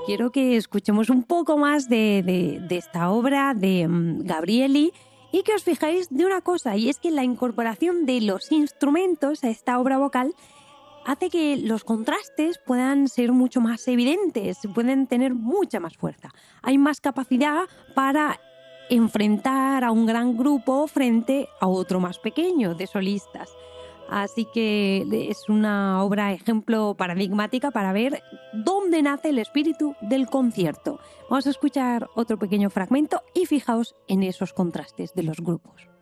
quiero que escuchemos un poco más de esta obra de Gabrieli y que os fijáis de una cosa, y es que la incorporación de los instrumentos a esta obra vocal hace que los contrastes puedan ser mucho más evidentes, pueden tener mucha más fuerza. Hay más capacidad para enfrentar a un gran grupo frente a otro más pequeño de solistas. Así que es una obra ejemplo paradigmática para ver dónde nace el espíritu del concierto. Vamos a escuchar otro pequeño fragmento y fijaos en esos contrastes de los grupos.